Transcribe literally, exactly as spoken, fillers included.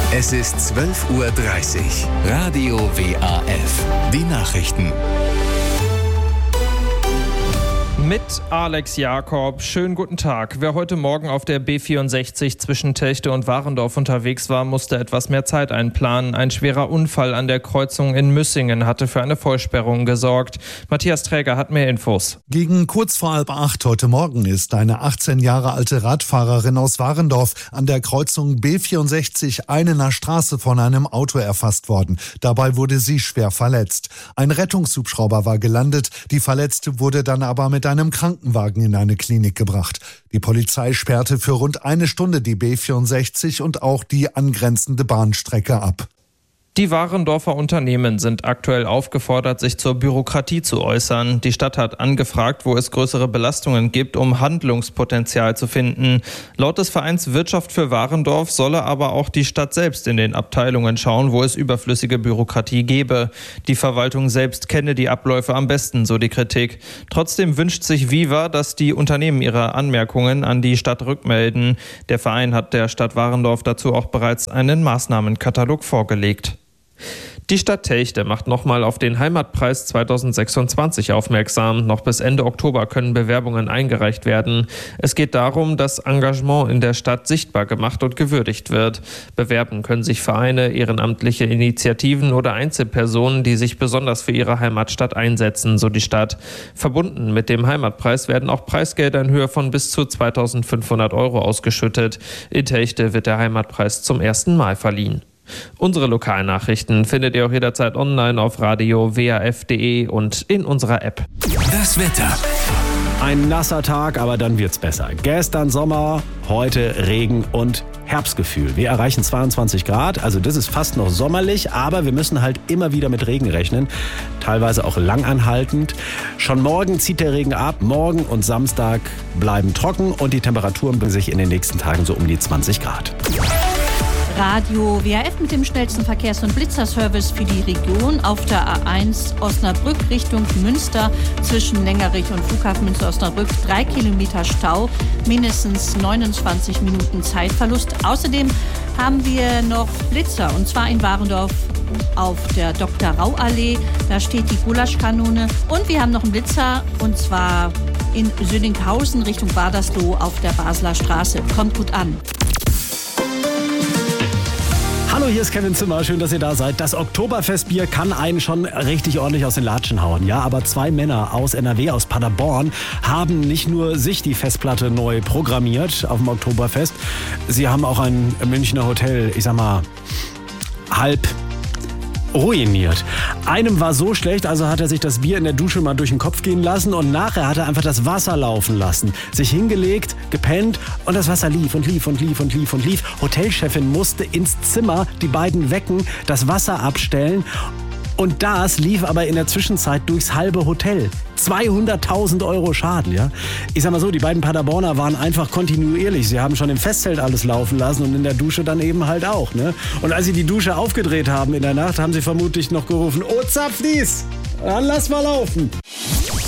Es ist zwölf Uhr dreißig. Radio W A F. Die Nachrichten. Mit Alex Jakob. Schönen guten Tag. Wer heute Morgen auf der B vierundsechzig zwischen Telchte und Warendorf unterwegs war, musste etwas mehr Zeit einplanen. Ein schwerer Unfall an der Kreuzung in Müssingen hatte für eine Vollsperrung gesorgt. Matthias Träger hat mehr Infos. Gegen kurz vor halb acht heute Morgen ist eine achtzehn Jahre alte Radfahrerin aus Warendorf an der Kreuzung B vierundsechzig Einener Straße von einem Auto erfasst worden. Dabei wurde sie schwer verletzt. Ein Rettungshubschrauber war gelandet. Die Verletzte wurde dann aber mit einem Krankenwagen in eine Klinik gebracht. Die Polizei sperrte für rund eine Stunde die B vierundsechzig und auch die angrenzende Bahnstrecke ab. Die Warendorfer Unternehmen sind aktuell aufgefordert, sich zur Bürokratie zu äußern. Die Stadt hat angefragt, wo es größere Belastungen gibt, um Handlungspotenzial zu finden. Laut des Vereins Wirtschaft für Warendorf solle aber auch die Stadt selbst in den Abteilungen schauen, wo es überflüssige Bürokratie gebe. Die Verwaltung selbst kenne die Abläufe am besten, so die Kritik. Trotzdem wünscht sich Viva, dass die Unternehmen ihre Anmerkungen an die Stadt rückmelden. Der Verein hat der Stadt Warendorf dazu auch bereits einen Maßnahmenkatalog vorgelegt. Die Stadt Telchte macht nochmal auf den Heimatpreis zweitausendsechsundzwanzig aufmerksam. Noch bis Ende Oktober können Bewerbungen eingereicht werden. Es geht darum, dass Engagement in der Stadt sichtbar gemacht und gewürdigt wird. Bewerben können sich Vereine, ehrenamtliche Initiativen oder Einzelpersonen, die sich besonders für ihre Heimatstadt einsetzen, so die Stadt. Verbunden mit dem Heimatpreis werden auch Preisgelder in Höhe von bis zu zweitausendfünfhundert Euro ausgeschüttet. In Telchte wird der Heimatpreis zum ersten Mal verliehen. Unsere Lokalnachrichten findet ihr auch jederzeit online auf radio w a f punkt d e und in unserer App. Das Wetter. Ein nasser Tag, aber dann wird's besser. Gestern Sommer, heute Regen und Herbstgefühl. Wir erreichen zweiundzwanzig Grad, also das ist fast noch sommerlich, aber wir müssen halt immer wieder mit Regen rechnen, teilweise auch langanhaltend. Schon morgen zieht der Regen ab, morgen und Samstag bleiben trocken und die Temperaturen bringen sich in den nächsten Tagen so um die zwanzig Grad. Radio W A F mit dem schnellsten Verkehrs- und Blitzerservice für die Region auf der A eins Osnabrück Richtung Münster zwischen Lengerich und Flughafen Münster-Osnabrück. Drei Kilometer Stau, mindestens neunundzwanzig Minuten Zeitverlust. Außerdem haben wir noch Blitzer und zwar in Warendorf auf der Doktor Rau Allee. Da steht die Gulaschkanone. Und wir haben noch einen Blitzer und zwar in Södinghausen Richtung Badersloh auf der Basler Straße. Kommt gut an. Hallo, hier ist Kevin Zimmer. Schön, dass ihr da seid. Das Oktoberfestbier kann einen schon richtig ordentlich aus den Latschen hauen. Ja, aber zwei Männer aus N R W, aus Paderborn, haben nicht nur sich die Festplatte neu programmiert auf dem Oktoberfest. Sie haben auch ein Münchner Hotel, ich sag mal, halb ruiniert. Einem war so schlecht, also hat er sich das Bier in der Dusche mal durch den Kopf gehen lassen und nachher hat er einfach das Wasser laufen lassen. Sich hingelegt, gepennt und das Wasser lief und lief und lief und lief und lief. Hotelchefin musste ins Zimmer die beiden wecken, das Wasser abstellen und das lief aber in der Zwischenzeit durchs halbe Hotel. zweihunderttausend Euro Schaden, ja. Ich sag mal so, die beiden Paderborner waren einfach kontinuierlich. Sie haben schon im Festzelt alles laufen lassen und in der Dusche dann eben halt auch, ne. Und als sie die Dusche aufgedreht haben in der Nacht, haben sie vermutlich noch gerufen, oh Zapfdies, dann lass mal laufen.